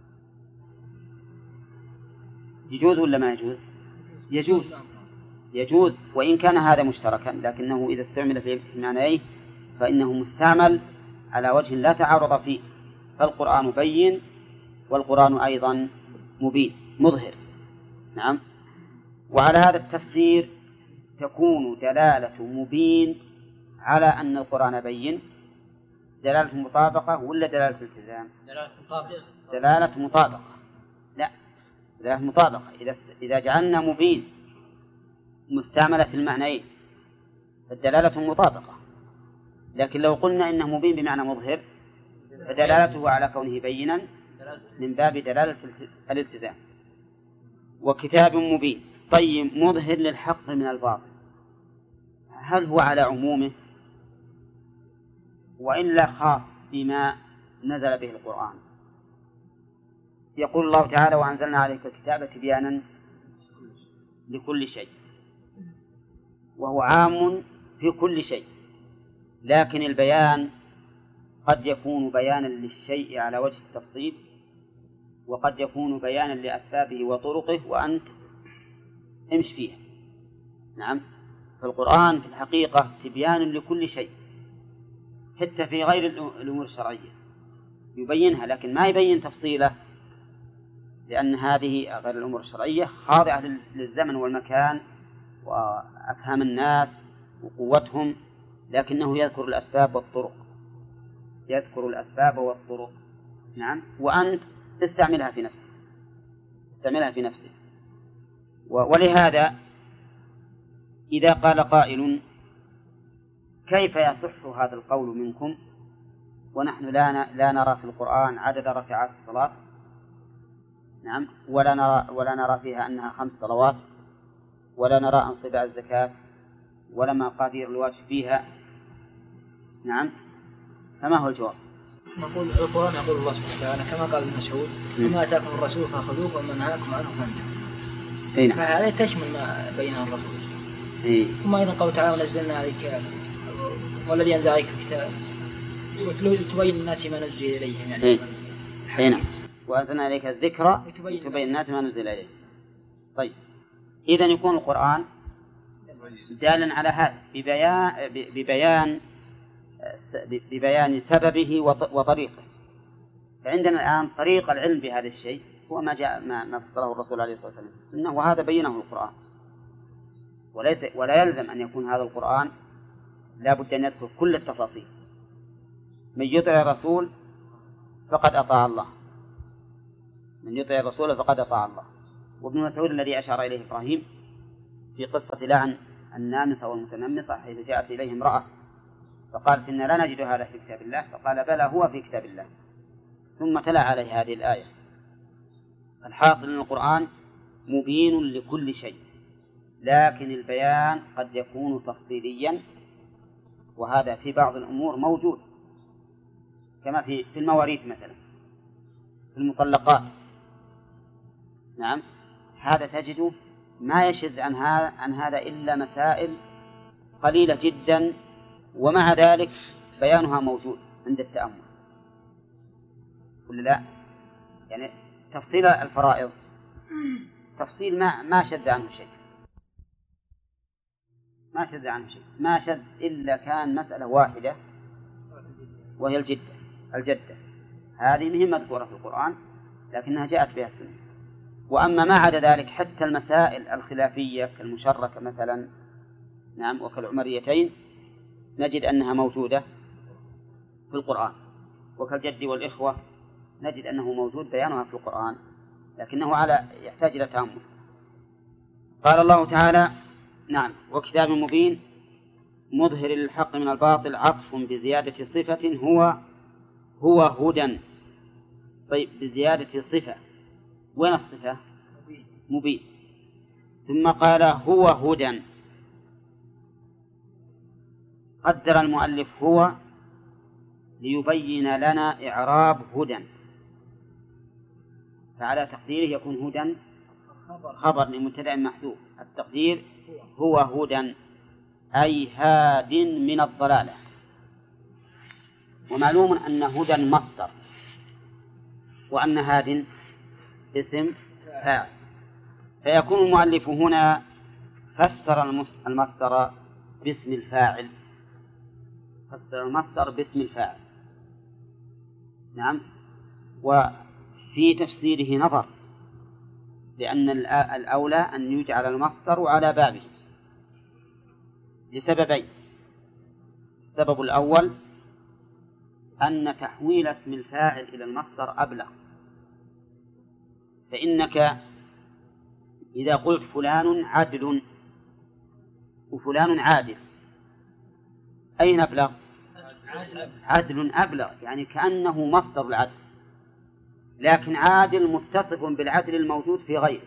يجوز ولا ما يجوز؟ يجوز، يجوز، وإن كان هذا مشتركا، لكنه إذا استعمل في معنيه فإنه مستعمل على وجه لا تعارض فيه. فالقرآن بين والقرآن أيضا مبين مظهر. نعم. وعلى هذا التفسير تكون دلالة مبين على أن القرآن بين دلالة مطابقة ولا دلالة التزام؟ دلالة مطابقة. لا، دلالة مطابقة. إذا جعلنا مبين مستعملة في المعنيين فالدلالة مطابقة. لكن لو قلنا إنه مبين بمعنى مظهر فدلالته على كونه بينا من باب دلالة الالتزام. وكتاب مبين. طيب، مظهر للحق من الباطل، هل هو على عمومه وإلا خاص بما نزل به القرآن؟ يقول الله تعالى: وأنزلنا عليك الكتاب تبيانا لكل شيء، وهو عام في كل شيء، لكن البيان قد يكون بيانا للشيء على وجه التفصيل، وقد يكون بيانا لأسبابه وطرقه وأنت امش فيها. نعم. فالقرآن في الحقيقة تبيان لكل شيء، حتى في غير الأمور الشرعية يبينها، لكن ما يبين تفصيله، لأن هذه غير الأمور الشرعية خاضعة للزمن والمكان وأفهام الناس وقوتهم، لكنه يذكر الأسباب والطرق، يذكر الأسباب والطرق. نعم. وأنت تستعملها في نفسك، تستعملها في نفسك. ولهذا إذا قال قائل: كيف يصح هذا القول منكم ونحن لا نرى في القرآن عدد ركعات الصلاة؟ نعم. ولا نرى فيها أنها 5 صلوات، ولا نرى أنصباء الزكاة، ولا مقادير الواجب فيها. نعم. فما هو الجواب؟ نقول القرآن يقول الله سبحانه وتعالى كما قال ابن مسعود: وما آتاكم الرسول فخذوه وما نهاكم عنه فانتهوا. فهذا تشمل ما بينه الرسول. ثم أيضا قال تعالى: ونزلنا عليك والذي أنزل عليك الكتاب تبين الناس ما نزل إليهم. يعني وأنزلنا عليك الذكر تبين الناس ما نزل إليهم. طيب، إذن يكون القرآن دالا على هذا ببيان سببه وطريقه. فعندنا الآن طريق العلم بهذا الشيء هو ما فصله الرسول عليه الصلاة والسلام، وهذا بينه القرآن. ولا يلزم أن يكون هذا القرآن لا بد أن يذكر كل التفاصيل. من يطع الرسول فقد أطاع الله، من يطع الرسول فقد أطاع الله. وابن مسعود الذي أشار إليه إبراهيم في قصة لعن النامصة والمتنمصة حيث جاءت إليه امرأة فقالت إن لا نجد هذا في كتاب الله، فقال بلى هو في كتاب الله، ثم تلا عليه هذه الآية. الحاصل أن القرآن مبين لكل شيء، لكن البيان قد يكون تفصيليا، وهذا في بعض الأمور موجود، كما في المواريث مثلا، في المطلقات. نعم، هذا تجد ما يشذ عن هذا إلا مسائل قليلة جدا، ومع ذلك بيانها موجود عند التأمل، ولا لا؟ يعني تفصيل الفرائض تفصيل ما شذ عنه شيء، ما شذ إلا كان مسألة واحدة وهي الجدة، هذه مهمة مذكورة في القرآن لكنها جاءت بها السنة. وأما ما عدا ذلك حتى المسائل الخلافية كالمشركة مثلا، نعم، وكالعمريتين نجد أنها موجودة في القرآن، وكالجد والإخوة نجد أنه موجود بيانها في القرآن، لكنه يحتاج إلى تأمل. قال الله تعالى: نعم، وكتاب مبين مظهر للحق من الباطل، عطف بزيادة صفة هو هدى. طيب، بزيادة صفة، وين الصفة؟ مبين. ثم قال هو هدى، قدر المؤلف هو ليبين لنا إعراب هدى، فعلى تقديره يكون هدى خبر لمبتدأ محذوف، التقدير هو هدى أي هاد من الضلالة. ومعلوم أن هدى مصدر، وأن هاد اسم فاعل، فيكون المؤلف هنا فسر المصدر باسم الفاعل، نعم. وفي تفسيره نظر، لأن الأولى أن يجعل المصدر على بابه لسببين: السبب الأول أن تحويل اسم الفاعل إلى المصدر أبلغ، فإنك إذا قلت فلان عدل وفلان عادل، أين أبلغ؟ عدل أبلغ، يعني كأنه مصدر العدل، لكن عادل متصف بالعدل الموجود في غيره،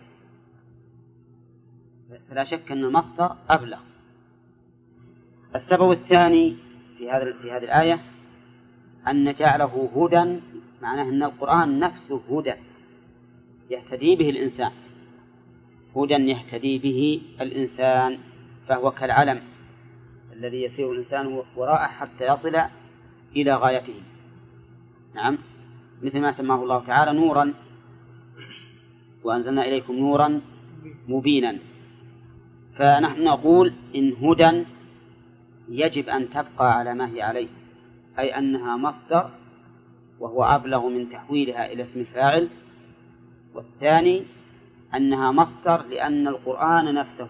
فلا شك أن المصدر أبلغ. السبب الثاني في هذه الآية أن جعله هدى، معناه أن القرآن نفسه هدى يهتدي به الإنسان، هدى يهتدي به الإنسان، فهو كالعلم الذي يسير الإنسان وراءه حتى يصل إلى غايته. نعم، مثل ما سماه الله تعالى نورا، وأنزلنا إليكم نورا مبينا. فنحن نقول إن هدى يجب أن تبقى على ما هي عليه، أي أنها مصدر وهو أبلغ من تحويلها إلى اسم الفاعل. والثاني أنها مصدر لأن القرآن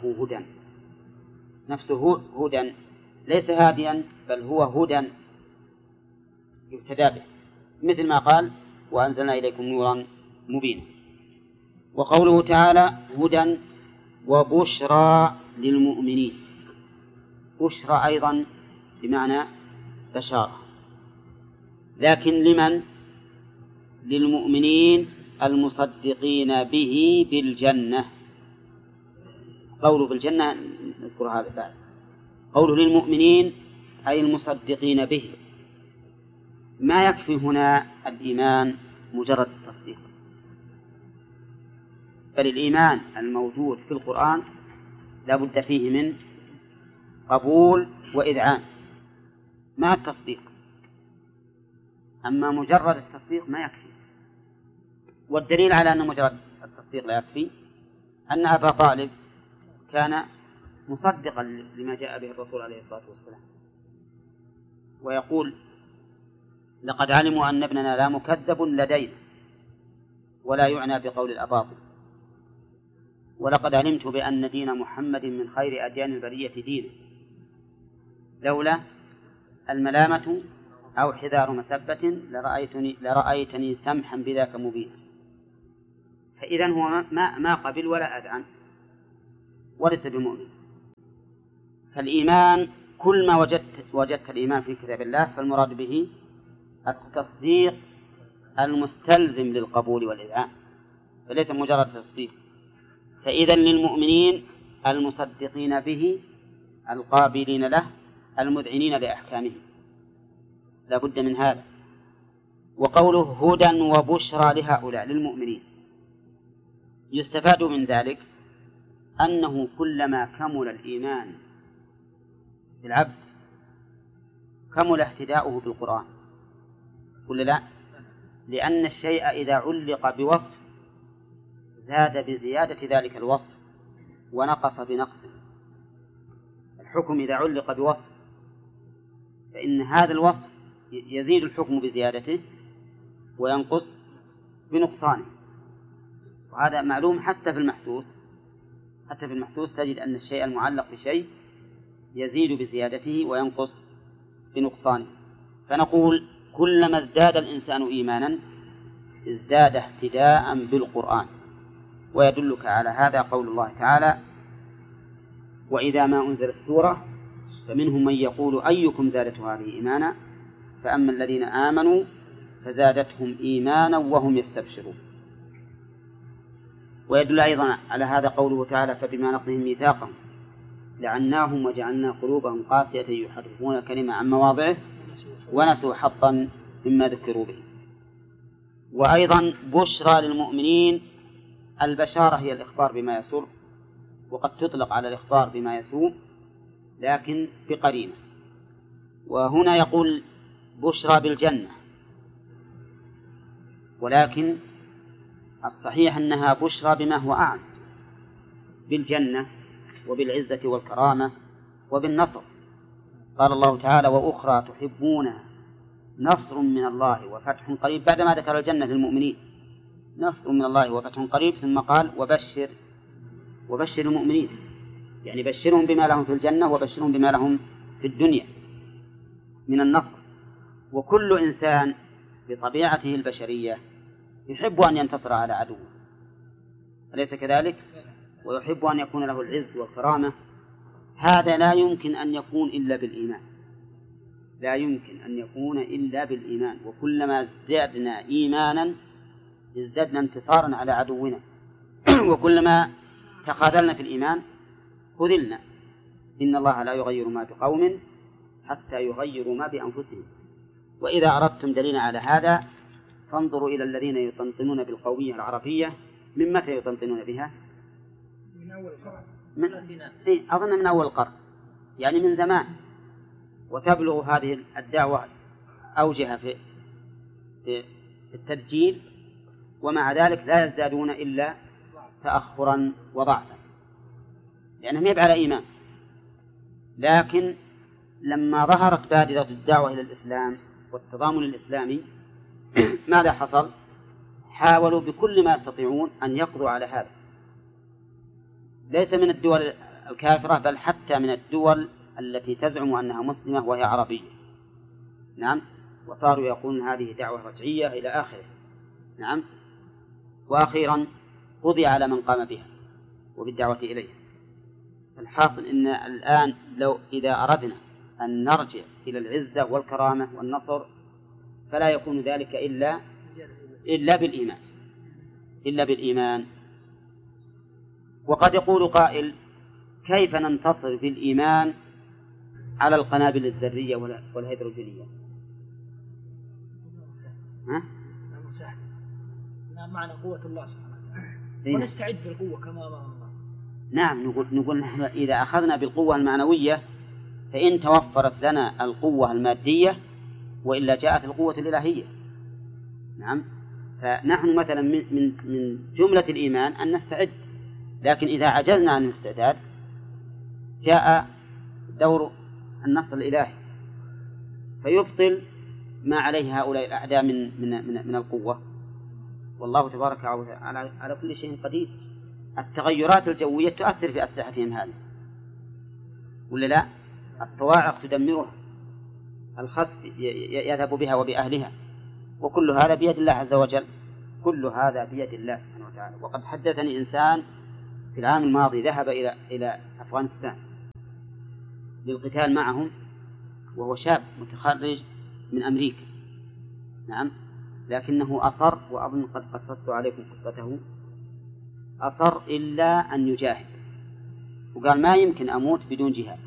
نفسه هدى، ليس هاديا بل هو هدى يهتدى به، مثل ما قال وأنزلنا إليكم نورا مبينا. وقوله تعالى هدى وبشرى للمؤمنين، بشرى أيضا بمعنى بشارة، لكن لمن؟ للمؤمنين المصدقين به بالجنة. قوله بالجنة نذكر هذا بعد. قوله للمؤمنين أي المصدقين به، ما يكفي هنا الإيمان مجرد التصديق، بل الإيمان الموجود في القرآن لا بد فيه من قبول وإذعان مع التصديق، أما مجرد التصديق ما يكفي. والدليل على أن مجرد التصديق لا يكفي أن أبا طالب كان مصدقا لما جاء به الرسول عليه الصلاة والسلام، ويقول لقد علموا أن ابننا لا مكذب لدينا ولا يعنى بقول الأباطل، ولقد علمت بأن دين محمد من خير أديان البرية دينا، لولا الملامة أو حذار مسبة لرأيتني سمحا بذاك مبينا. فإذن هو ما قبل ولا أذعن وليس بمؤمن. فالإيمان كل ما وجدت الإيمان في كتاب الله فالمراد به التصديق المستلزم للقبول والإذعان، فليس مجرد تصديق. فإذا للمؤمنين المصدقين به القابلين له المذعنين لأحكامه، لا بد من هذا. وقوله هدى وبشرى لهؤلاء للمؤمنين، يستفاد من ذلك أنه كلما كمل الإيمان في العبد كمل اهتداؤه بالقرآن، ولا لا؟ لأن الشيء إذا علق بوصف زاد بزيادة ذلك الوصف ونقص بنقصه. الحكم إذا علق بوصف فإن هذا الوصف يزيد الحكم بزيادته وينقص بنقصانه، وهذا معلوم حتى في المحسوس. حتى في المحسوس تجد أن الشيء المعلق بشيء يزيد بزيادته وينقص بنقصانه. فنقول كلما ازداد الإنسان إيمانا ازداد اهتداء بالقرآن. ويدلك على هذا قول الله تعالى: وإذا ما أنزلت سورة فمنهم من يقول أيكم زادته هذه إيمانا فأما الذين آمنوا فزادتهم إيمانا وهم يستبشرون. ويدل أيضا على هذا قوله تعالى: فبما نقضهم ميثاقهم لعناهم وجعلنا قلوبهم قاسية يحرفون الكلمة عن مواضعه ونسوا حظا مما ذكروا به. وأيضا بشرى للمؤمنين، البشارة هي الإخبار بما يسر، وقد تطلق على الإخبار بما يسوء لكن بقرينة. وهنا يقول بشرى بالجنة، ولكن الصحيح أنها بشرى بما هو أعم، بالجنة وبالعزة والكرامة وبالنصر. قال الله تعالى: وأخرى تحبونها نصر من الله وفتح قريب، بعدما ذكر الجنة للمؤمنين نصر من الله وفتح قريب، ثم قال: وبشر المؤمنين، يعني بشرهم بما لهم في الجنة وبشرهم بما لهم في الدنيا من النصر. وكل إنسان بطبيعته البشرية يحب أن ينتصر على عدوه، أليس كذلك؟ ويحب أن يكون له العز والكرامة. هذا لا يمكن أن يكون إلا بالإيمان، لا يمكن أن يكون إلا بالإيمان. وكلما ازددنا إيمانا ازددنا انتصارا على عدونا وكلما تخاذلنا في الإيمان خذلنا. إن الله لا يغير ما بقوم حتى يغيروا ما بأنفسهم. وإذا أردتم دليلا على هذا فانظروا إلى الذين يطنطنون بالقومية العربية. من متى يطنطنون بها؟ من أول القرن، أظن من أول القرن، يعني من زمان. وتبلغ هذه الدعوة أوجها في التدجيل، ومع ذلك لا يزدادون إلا تأخرا وضعفا، لأنهم يبقى على إيمان. لكن لما ظهرت بادرة الدعوة إلى الإسلام والتضامن الإسلامي ماذا حصل؟ حاولوا بكل ما يستطيعون أن يقضوا على هذا، ليس من الدول الكافرة بل حتى من الدول التي تزعم أنها مسلمة وهي عربية. نعم، وصاروا يقولون هذه دعوة رجعية إلى آخره. نعم، وأخيرا قضي على من قام بها وبالدعوة إليها. الحاصل إن الآن لو إذا أردنا أن نرجع إلى العزة والكرامة والنصر فلا يكون ذلك إلا بالإيمان. وقد يقول قائل: كيف ننتصر بالإيمان على القنابل الذرية والهيدروجينية؟ معنى قوة الله سبحانه وتعالى، ونستعد بالقوة كما أمر الله. نعم، نقول نحن إذا أخذنا بالقوة المعنوية فإن توفرت لنا القوة المادية وإلا جاءت القوة الإلهية. نعم، فنحن مثلا من جملة الإيمان أن نستعد، لكن إذا عجزنا عن الاستعداد جاء دور النصر الإلهي فيبطل ما عليه هؤلاء الأعداء من القوة. والله تبارك وتعالى على كل شيء قدير. التغيرات الجوية تؤثر في أسلحتهم هذه ولا لا؟ الصواعق تدمرها، الخسف يذهب بها وبأهلها، وكل هذا بيد الله عز وجل، كل هذا بيد الله سبحانه وتعالى. وقد حدثني إنسان في العام الماضي ذهب إلى أفغانستان للقتال معهم وهو شاب متخرج من أمريكا. نعم، لكنه أصر، وأظن قد قصصت عليكم قصته، أصر إلا أن يجاهد، وقال ما يمكن أموت بدون جهاد.